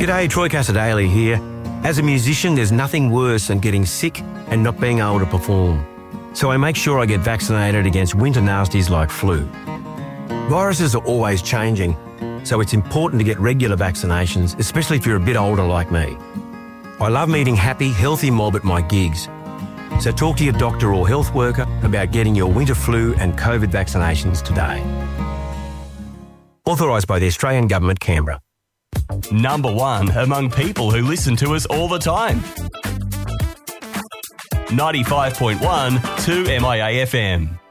G'day, Troy Casadale here. As a musician, there's nothing worse than getting sick and not being able to perform. So I make sure I get vaccinated against winter nasties like flu. Viruses are always changing, so it's important to get regular vaccinations, especially if you're a bit older like me. I love meeting happy, healthy mob at my gigs. So talk to your doctor or health worker about getting your winter flu and COVID vaccinations today. Authorised by the Australian Government, Canberra. Number 1 among people who listen to us all the time. 95.1 2 MIA FM.